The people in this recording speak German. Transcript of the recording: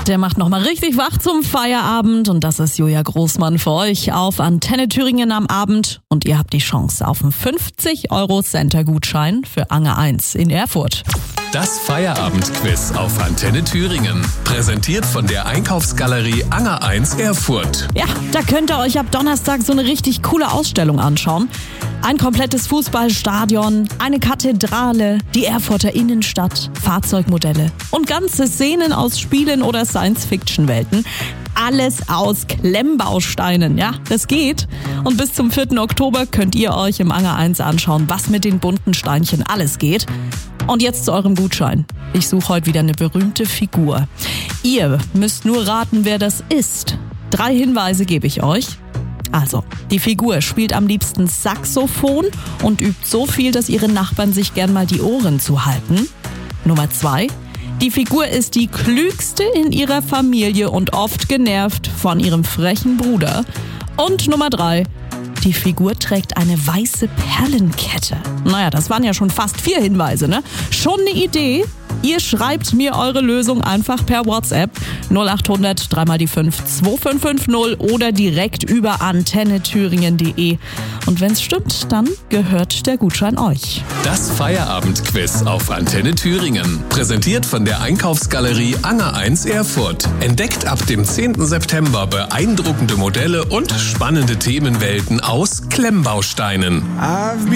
der macht nochmal richtig wach zum Feierabend und das ist Julia Großmann für euch auf Antenne Thüringen am Abend und ihr habt die Chance auf einen 50-Euro-Center-Gutschein für Anger 1 in Erfurt. Das Feierabendquiz auf Antenne Thüringen. Präsentiert von der Einkaufsgalerie Anger 1 Erfurt. Ja, da könnt ihr euch ab Donnerstag so eine richtig coole Ausstellung anschauen. Ein komplettes Fußballstadion, eine Kathedrale, die Erfurter Innenstadt, Fahrzeugmodelle und ganze Szenen aus Spielen oder Science-Fiction-Welten. Alles aus Klemmbausteinen, ja, das geht. Und bis zum 4. Oktober könnt ihr euch im Anger 1 anschauen, was mit den bunten Steinchen alles geht. Und jetzt zu eurem Gutschein. Ich suche heute wieder eine berühmte Figur. Ihr müsst nur raten, wer das ist. 3 Hinweise gebe ich euch. Also, die Figur spielt am liebsten Saxophon und übt so viel, dass ihre Nachbarn sich gern mal die Ohren zuhalten. Nummer 2. Die Figur ist die klügste in ihrer Familie und oft genervt von ihrem frechen Bruder. Und Nummer 3. Die Figur trägt eine weiße Perlenkette. Naja, das waren ja schon fast 4 Hinweise, ne? Schon eine Idee? Ihr schreibt mir eure Lösung einfach per WhatsApp 0800 3x5 2550 oder direkt über antennethüringen.de. Und wenn es stimmt, dann gehört der Gutschein euch. Das Feierabendquiz auf Antenne Thüringen. Präsentiert von der Einkaufsgalerie Anger 1 Erfurt. Entdeckt ab dem 10. September beeindruckende Modelle und spannende Themenwelten aus Klemmbausteinen.